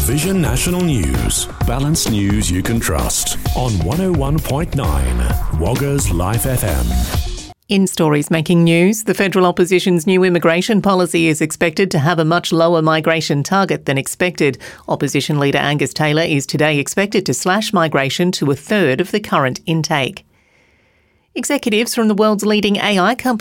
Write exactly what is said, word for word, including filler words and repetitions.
Vision National News. Balanced news you can trust. On one oh one point nine Wagga's Life F M. In stories making news, the federal opposition's new immigration policy is expected to have a much lower migration target than expected. Opposition leader Angus Taylor is today expected to slash migration to a third of the current intake. Executives from the world's leading A I company